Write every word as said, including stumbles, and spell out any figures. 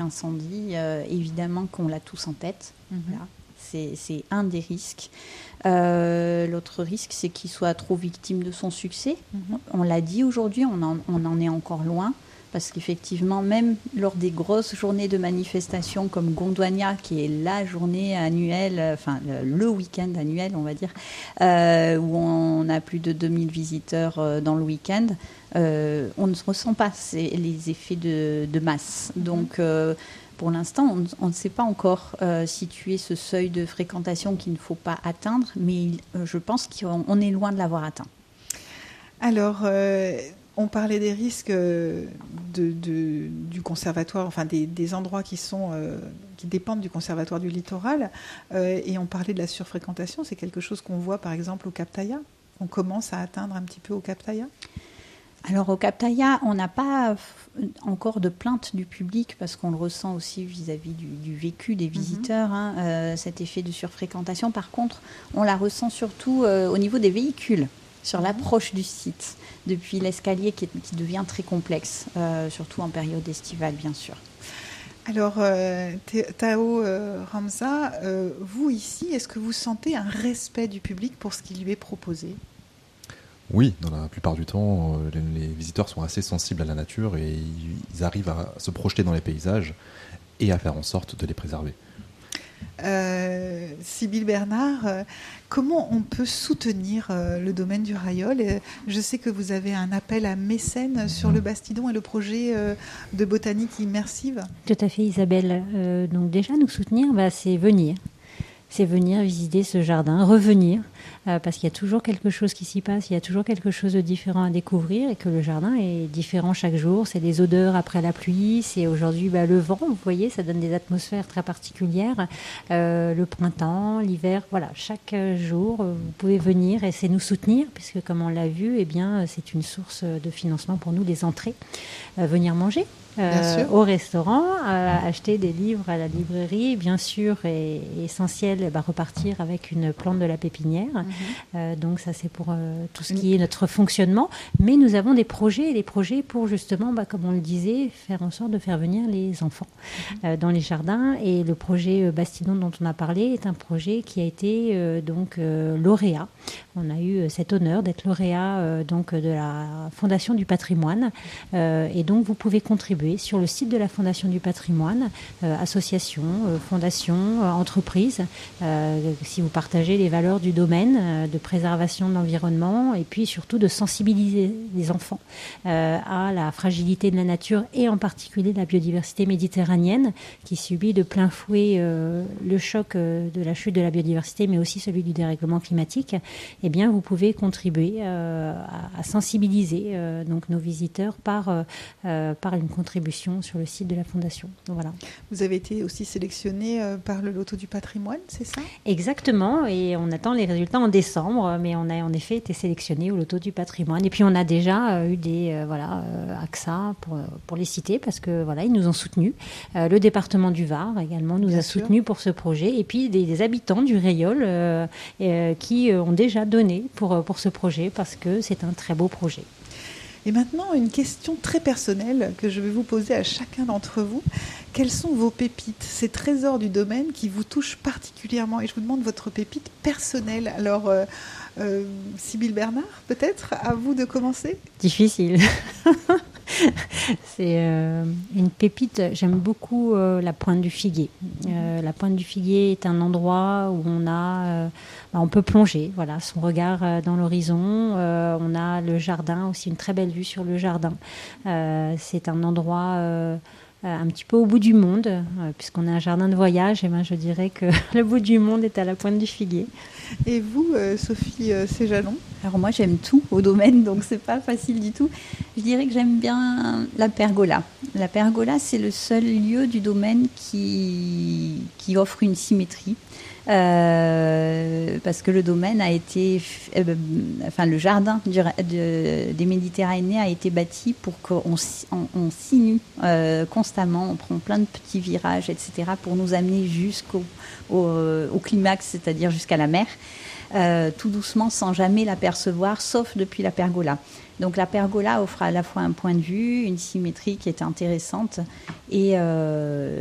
Incendie, euh, évidemment qu'on l'a tous en tête. Mmh. Voilà. C'est, c'est un des risques. Euh, l'autre risque, c'est qu'il soit trop victime de son succès. Mmh. On l'a dit aujourd'hui, on en, on en est encore loin. Parce qu'effectivement, même lors des grosses journées de manifestation comme Gondwania, qui est la journée annuelle, enfin le, le week-end annuel, on va dire, euh, où on a plus de deux mille visiteurs euh, dans le week-end, euh, on ne ressent pas ces, les effets de, de masse. Donc, euh, pour l'instant, on, on ne sait pas encore euh, situer ce seuil de fréquentation qu'il ne faut pas atteindre, mais euh, je pense qu'on on est loin de l'avoir atteint. Alors... Euh... On parlait des risques de, de, du conservatoire, enfin des, des endroits qui, sont, euh, qui dépendent du conservatoire du littoral, euh, et on parlait de la surfréquentation. C'est quelque chose qu'on voit par exemple au Cap Taïa. On commence à atteindre un petit peu au Cap Taïa. Alors au Cap Taïa, on n'a pas encore de plainte du public parce qu'on le ressent aussi vis-à-vis du, du vécu des visiteurs, mmh. hein, euh, cet effet de surfréquentation. Par contre, on la ressent surtout euh, au niveau des véhicules, sur mmh. l'approche du site, depuis l'escalier qui, est, qui devient très complexe, euh, surtout en période estivale, bien sûr. Alors, euh, Tao euh, Ramza, euh, vous ici, est-ce que vous sentez un respect du public pour ce qui lui est proposé ? Oui, dans la plupart du temps, euh, les, les visiteurs sont assez sensibles à la nature et ils, ils arrivent à se projeter dans les paysages et à faire en sorte de les préserver. Euh, Sybille Bernard, euh, comment on peut soutenir euh, le domaine du Rayol ? euh, Je sais que vous avez un appel à mécènes sur le Bastidon et le projet euh, de botanique immersive. Tout à fait, Isabelle. Euh, donc déjà, nous soutenir, bah, c'est venir. C'est venir visiter ce jardin, revenir, euh, parce qu'il y a toujours quelque chose qui s'y passe, il y a toujours quelque chose de différent à découvrir et que le jardin est différent chaque jour. C'est des odeurs après la pluie, c'est aujourd'hui bah, le vent, vous voyez, ça donne des atmosphères très particulières. Euh, le printemps, l'hiver, voilà, chaque jour, vous pouvez venir et c'est nous soutenir, puisque comme on l'a vu, eh bien, c'est une source de financement pour nous, les entrées. Euh, venir manger. Euh, au restaurant, euh, acheter des livres à la librairie, bien sûr, est essentiel, bah, repartir avec une plante de la pépinière. Mmh. Euh, donc ça, c'est pour euh, tout ce qui est notre fonctionnement. Mais nous avons des projets, des projets pour justement, bah, comme on le disait, faire en sorte de faire venir les enfants mmh. euh, dans les jardins. Et le projet euh, Bastidon dont on a parlé est un projet qui a été euh, donc euh, lauréat. On a eu euh, cet honneur d'être lauréat euh, donc de la Fondation du Patrimoine. Euh, et donc vous pouvez contribuer sur le site de la Fondation du Patrimoine, euh, associations, euh, fondations, euh, entreprises, euh, si vous partagez les valeurs du domaine, euh, de préservation de l'environnement et puis surtout de sensibiliser les enfants euh, à la fragilité de la nature et en particulier de la biodiversité méditerranéenne qui subit de plein fouet euh, le choc euh, de la chute de la biodiversité mais aussi celui du dérèglement climatique. Eh bien, vous pouvez contribuer euh, à, à sensibiliser euh, donc nos visiteurs par, euh, par une contribution sur le site de la Fondation. Voilà. Vous avez été aussi sélectionné par le Loto du Patrimoine, c'est ça ? Exactement, et on attend les résultats en décembre, mais on a en effet été sélectionné au Loto du Patrimoine. Et puis on a déjà euh, eu des euh, voilà, euh, A X A pour, pour les citer, parce que voilà, ils nous ont soutenus. Euh, le département du Var également nous Bien a soutenus pour ce projet, et puis des, des habitants du Rayol euh, euh, qui ont déjà donné pour, pour ce projet, parce que c'est un très beau projet. Et maintenant, une question très personnelle que je vais vous poser à chacun d'entre vous. Quelles sont vos pépites, ces trésors du domaine qui vous touchent particulièrement ? Et je vous demande votre pépite personnelle. Alors, euh, euh, Sybille Bernard, peut-être, à vous de commencer ? Difficile. C'est euh, une pépite. J'aime beaucoup euh, la Pointe du Figuier. Euh, la Pointe du Figuier est un endroit où on a, euh, bah, on peut plonger. Voilà, son regard euh, dans l'horizon. Euh, on a le jardin aussi, une très belle vue sur le jardin. Euh, c'est un endroit euh, un petit peu au bout du monde, euh, puisqu'on a un jardin de voyage. Et ben, je dirais que le bout du monde est à la Pointe du Figuier. Et vous, euh, Sophie euh, Séjalon ? Alors moi, j'aime tout au domaine, donc c'est pas facile du tout. Je dirais que j'aime bien la pergola. La pergola, c'est le seul lieu du domaine qui, qui offre une symétrie. Euh, parce que le domaine a été, euh, enfin le jardin du, de, des Méditerranéens a été bâti pour qu'on on, on sinue euh, constamment, on prend plein de petits virages, et cetera, pour nous amener jusqu'au au, au climax, c'est-à-dire jusqu'à la mer. euh, tout doucement sans jamais l'apercevoir, sauf depuis la pergola. Donc la pergola offre à la fois un point de vue, une symétrie qui est intéressante et, euh,